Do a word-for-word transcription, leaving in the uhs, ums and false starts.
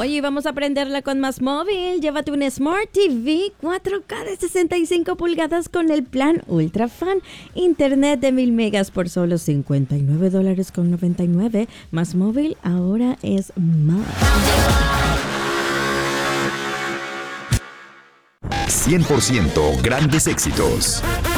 Oye, vamos a aprenderla con Más Móvil. Llévate un Smart T V cuatro K de sesenta y cinco pulgadas con el plan Ultra Fan. Internet de mil megas por solo cincuenta y nueve dólares con noventa y nueve. Más Móvil ahora es más. cien por ciento grandes éxitos.